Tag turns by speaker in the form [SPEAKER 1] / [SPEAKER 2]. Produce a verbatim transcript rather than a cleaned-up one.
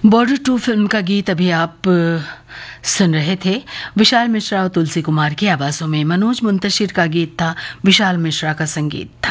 [SPEAKER 1] Border to film का गीत अभी आप अ, सुन रहे थे। विशाल मिश्रा और तुलसी कुमार की आवाजों में मनोज मुंतशिर का गीत था, विशाल मिश्रा का संगीत।